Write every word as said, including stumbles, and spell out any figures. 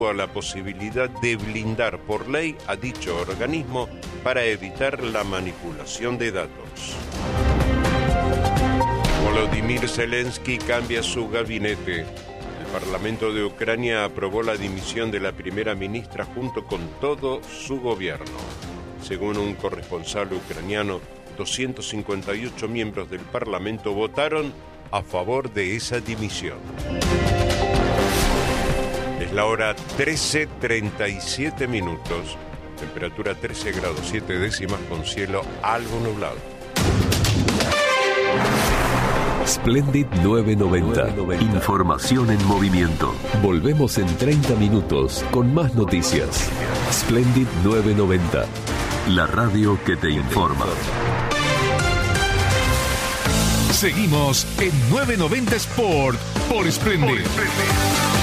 a la posibilidad de blindar por ley a dicho organismo para evitar la manipulación de datos. Volodymyr Zelensky cambia su gabinete. El Parlamento de Ucrania aprobó la dimisión de la primera ministra junto con todo su gobierno. Según un corresponsal ucraniano, doscientos cincuenta y ocho miembros del Parlamento votaron a favor de esa dimisión. Es la hora trece treinta y siete minutos, temperatura trece grados siete décimas con cielo algo nublado. Splendid novecientos noventa. Información en movimiento. Volvemos en treinta minutos con más noticias. Splendid novecientos noventa. La radio que te informa. Seguimos en novecientos noventa Sport por Splendid.